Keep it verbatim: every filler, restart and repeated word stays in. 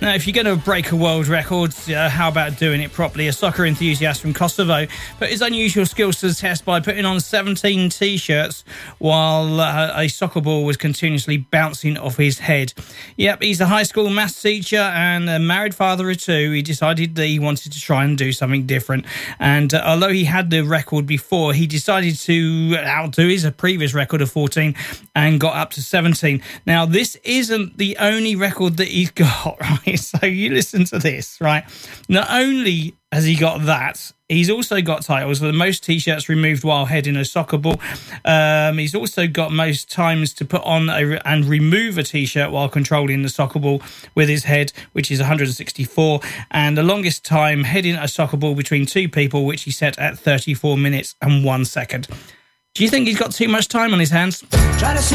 Now, if you're going to break a world record, uh, how about doing it properly? A soccer enthusiast from Kosovo put his unusual skills to the test by putting on seventeen T-shirts while uh, a soccer ball was continuously bouncing off his head. Yep, he's a high school maths teacher and a married father of two. He decided that he wanted to try and do something different. And uh, although he had the record before, he decided to outdo his previous record of fourteen and got up to seventeen. Now, this isn't the only record that he's got, right? So you listen to this, right? Not only has he got that, he's also got titles for the most T-shirts removed while heading a soccer ball. Um, he's also got most times to put on a, and remove a T-shirt while controlling the soccer ball with his head, which is one hundred sixty-four. And the longest time heading a soccer ball between two people, which he set at thirty-four minutes and one second. Do you think he's got too much time on his hands?